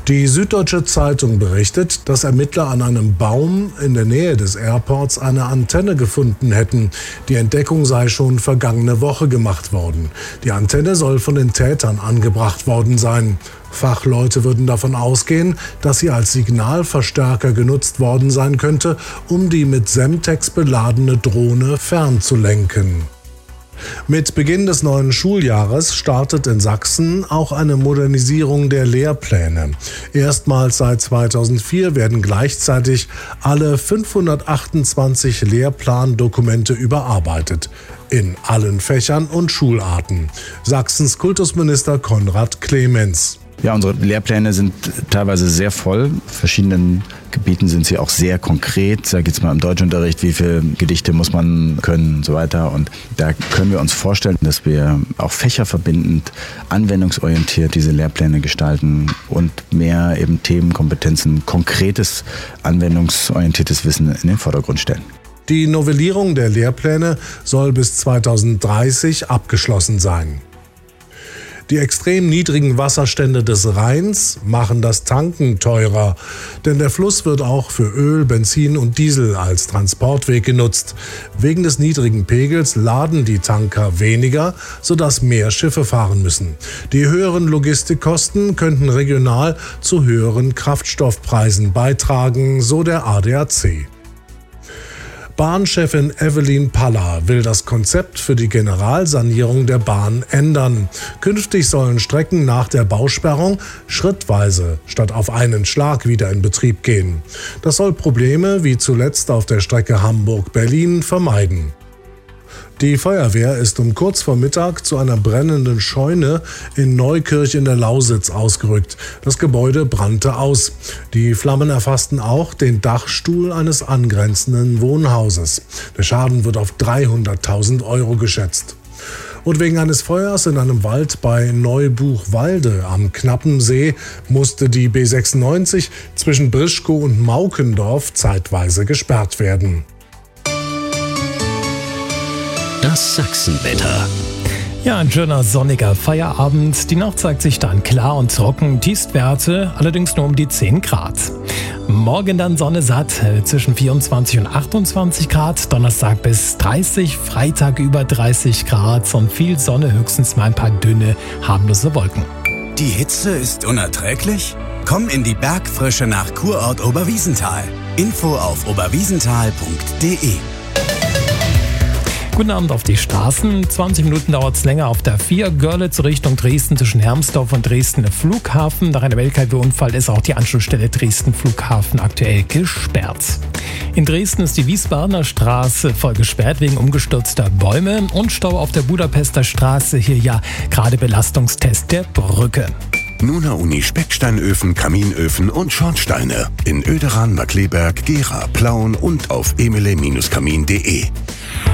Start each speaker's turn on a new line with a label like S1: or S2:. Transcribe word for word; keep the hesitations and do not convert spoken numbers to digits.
S1: Die Süddeutsche Zeitung berichtet, dass Ermittler an einem Baum in der Nähe des Airports eine Antenne gefunden hätten. Die Entdeckung sei schon vergangene Woche gemacht worden. Die Antenne soll von den Tätern angebracht worden sein. Fachleute würden davon ausgehen, dass sie als Signalverstärker genutzt worden sein könnte, um die mit Semtex beladene Drohne fernzulenken. Mit Beginn des neuen Schuljahres startet in Sachsen auch eine Modernisierung der Lehrpläne. Erstmals seit zweitausendvier werden gleichzeitig alle fünfhundertachtundzwanzig Lehrplandokumente überarbeitet. In allen Fächern und Schularten. Sachsens Kultusminister Konrad Clemens.
S2: Ja, unsere Lehrpläne sind teilweise sehr voll. In verschiedenen Gebieten sind sie auch sehr konkret. Da geht es mal im Deutschunterricht, wie viele Gedichte muss man können und so weiter. Und da können wir uns vorstellen, dass wir auch fächerverbindend, anwendungsorientiert diese Lehrpläne gestalten und mehr eben Themenkompetenzen, konkretes, anwendungsorientiertes Wissen in den Vordergrund stellen.
S1: Die Novellierung der Lehrpläne soll bis zweitausenddreißig abgeschlossen sein. Die extrem niedrigen Wasserstände des Rheins machen das Tanken teurer, denn der Fluss wird auch für Öl, Benzin und Diesel als Transportweg genutzt. Wegen des niedrigen Pegels laden die Tanker weniger, sodass mehr Schiffe fahren müssen. Die höheren Logistikkosten könnten regional zu höheren Kraftstoffpreisen beitragen, so der A D A C. Bahnchefin Evelyn Paller will das Konzept für die Generalsanierung der Bahn ändern. Künftig sollen Strecken nach der Bausperrung schrittweise statt auf einen Schlag wieder in Betrieb gehen. Das soll Probleme wie zuletzt auf der Strecke Hamburg-Berlin vermeiden. Die Feuerwehr ist um kurz vor Mittag zu einer brennenden Scheune in Neukirch in der Lausitz ausgerückt. Das Gebäude brannte aus. Die Flammen erfassten auch den Dachstuhl eines angrenzenden Wohnhauses. Der Schaden wird auf dreihunderttausend Euro geschätzt. Und wegen eines Feuers in einem Wald bei Neubuchwalde am Knappensee musste die B sechsundneunzig zwischen Brischkow und Maukendorf zeitweise gesperrt werden.
S3: Das Sachsenwetter.
S4: Ja, ein schöner sonniger Feierabend. Die Nacht zeigt sich dann klar und trocken. Tiefstwerte allerdings nur um die zehn Grad. Morgen dann Sonne satt, zwischen vierundzwanzig und achtundzwanzig Grad. Donnerstag bis dreißig, Freitag über dreißig Grad und viel Sonne, höchstens mal ein paar dünne, harmlose Wolken.
S5: Die Hitze ist unerträglich? Komm in die Bergfrische nach Kurort Oberwiesenthal. Info auf oberwiesenthal punkt de.
S4: Guten Abend auf die Straßen. zwanzig Minuten dauert es länger auf der vier Görlitz Richtung Dresden zwischen Hermsdorf und Dresden Flughafen. Nach einem L K W-Unfall ist auch die Anschlussstelle Dresden Flughafen aktuell gesperrt. In Dresden ist die Wiesbadener Straße voll gesperrt wegen umgestürzter Bäume und Stau auf der Budapester Straße. Hier ja gerade Belastungstest der Brücke.
S6: Nuna Uni Specksteinöfen, Kaminöfen und Schornsteine in Oederan, Markkleeberg, Gera, Plauen und auf emile Bindestrich kamin punkt de.